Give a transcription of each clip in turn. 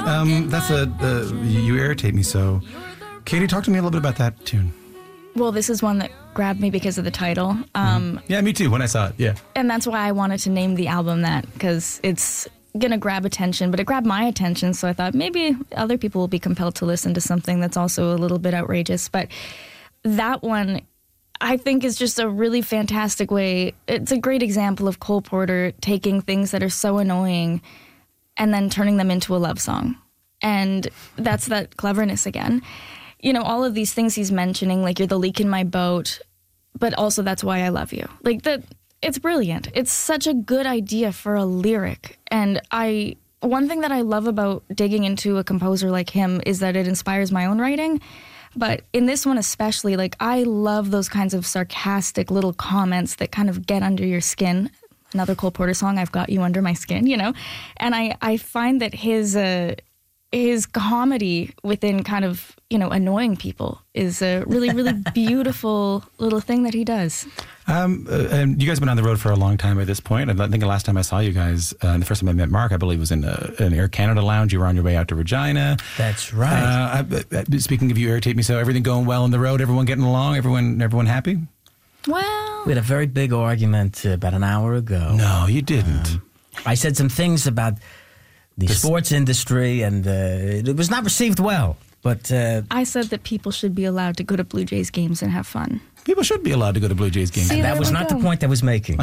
That's You Irritate Me So. Katie, talk to me a little bit about that tune. Well, this is one that grabbed me because of the title. Yeah, me too, when I saw it, yeah. And that's why I wanted to name the album that, because it's going to grab attention, but it grabbed my attention, so I thought maybe other people will be compelled to listen to something that's also a little bit outrageous. But that one, I think, is just a really fantastic way. It's a great example of Cole Porter taking things that are so annoying and then turning them into a love song. And that's that cleverness again. You know, all of these things he's mentioning, like you're the leak in my boat, but also that's why I love you. Like that, it's brilliant. It's such a good idea for a lyric. And one thing that I love about digging into a composer like him is that it inspires my own writing. But in this one especially, like, I love those kinds of sarcastic little comments that kind of get under your skin. Another Cole Porter song, I've Got You Under My Skin, you know? And I find that his comedy within kind of, you know, annoying people is a really, really beautiful little thing that he does. And you guys have been on the road for a long time at this point. I think the last time I saw you guys, the first time I met Mark, I believe was in an Air Canada lounge. You were on your way out to Regina. That's right. Speaking of You Irritate Me So, everything going well on the road? Everyone getting along? Everyone happy? Well, we had a very big argument about an hour ago. No, you didn't. I said some things about the sports industry, and it was not received well. But I said that people should be allowed to go to Blue Jays games and have fun. People should be allowed to go to Blue Jays games. See, that was not the point I was making.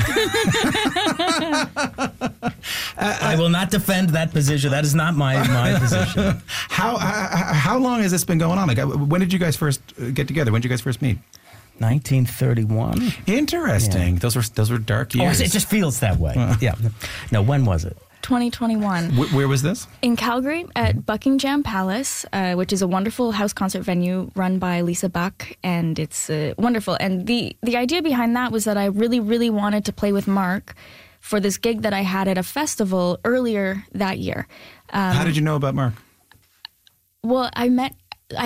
I will not defend that position. That is not my position. How long has this been going on? Like, when did you guys first get together? When did you guys first meet? 1931. Interesting. Yeah. Those were dark years. Oh, it just feels that way. Yeah. No, when was it? 2021. Where was this? In Calgary at Buckingham Palace, which is a wonderful house concert venue run by Lisa Buck, and it's wonderful. And the idea behind that was that I really, really wanted to play with Mark for this gig that I had at a festival earlier that year. How did you know about Mark? Well, I met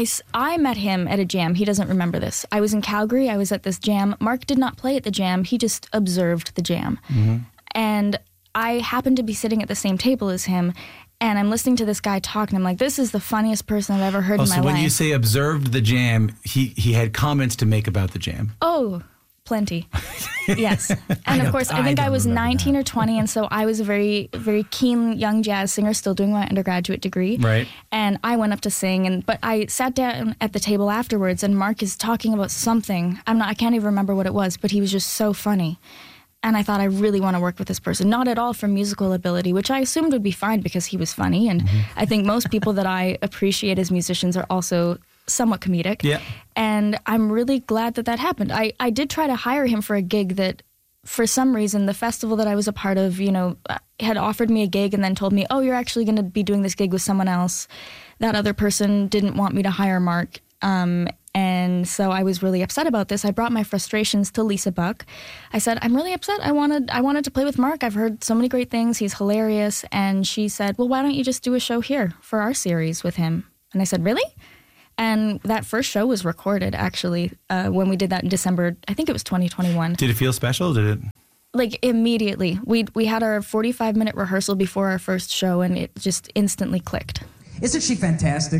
him at a jam. He doesn't remember this. I was in Calgary. I was at this jam. Mark did not play at the jam. He just observed the jam. Mm-hmm. And I happened to be sitting at the same table as him, and I'm listening to this guy talk, and I'm like, this is the funniest person I've ever heard in my life. So when you say observed the jam, he had comments to make about the jam. Oh, plenty. Yes. And of course, I think I was 19 or 20, and so I was a very, very keen young jazz singer, still doing my undergraduate degree. Right. And I went up to sing, but I sat down at the table afterwards, and Mark is talking about something. I can't even remember what it was, but he was just so funny. And I thought, I really want to work with this person. Not at all for musical ability, which I assumed would be fine because he was funny. And I think most people that I appreciate as musicians are also somewhat comedic. Yeah. And I'm really glad that happened. I did try to hire him for a gig that, for some reason, the festival that I was a part of, you know, had offered me a gig and then told me, oh, you're actually going to be doing this gig with someone else. That other person didn't want me to hire Mark. And so I was really upset about this. I brought my frustrations to Lisa Buck. I said, I'm really upset. I wanted to play with Mark. I've heard so many great things. He's hilarious. And she said, well, why don't you just do a show here for our series with him? And I said, really? And that first show was recorded, actually, when we did that in December. I think it was 2021. Did it feel special? Did it? Like, immediately. We had our 45-minute rehearsal before our first show, and it just instantly clicked. Isn't she fantastic?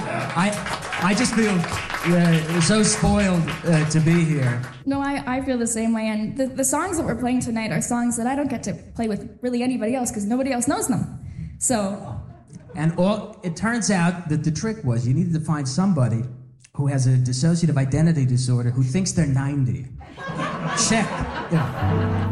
I just feel so spoiled to be here. No, I feel the same way. And the songs that we're playing tonight are songs that I don't get to play with really anybody else because nobody else knows them. So. And it turns out that the trick was you needed to find somebody who has a dissociative identity disorder who thinks they're 90. Check. Yeah.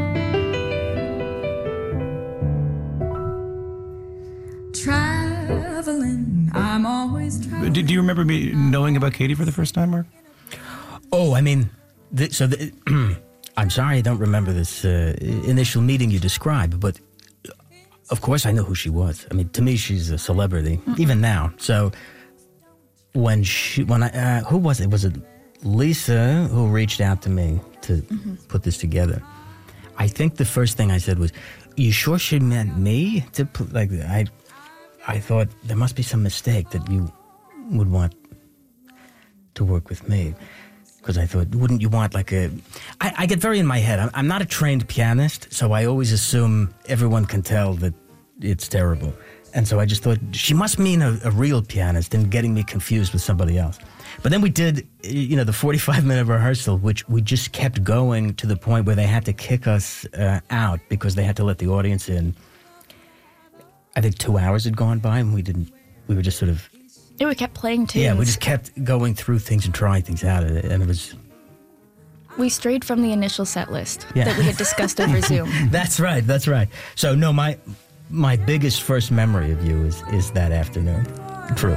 Traveling, I'm always traveling. Do you remember me knowing about Katie for the first time, Mark? Oh, I mean, I'm sorry I don't remember this initial meeting you described, but of course I know who she was. I mean, to me, she's a celebrity, even now. So who was it? Was it Lisa who reached out to me to put this together? I think the first thing I said was, you sure she meant me? I thought there must be some mistake that you would want to work with me. Because I thought, wouldn't you want I get very in my head. I'm not a trained pianist, so I always assume everyone can tell that it's terrible. And so I just thought, she must mean a real pianist and getting me confused with somebody else. But then we did, the 45-minute rehearsal, which we just kept going to the point where they had to kick us out because they had to let the audience in. I think 2 hours had gone by and we were just sort of... Yeah, we kept playing tunes. Yeah, we just kept going through things and trying things out. And it was... We strayed from the initial set list Yeah. that we had discussed over Zoom. That's right. So, no, my biggest first memory of you is that afternoon. True.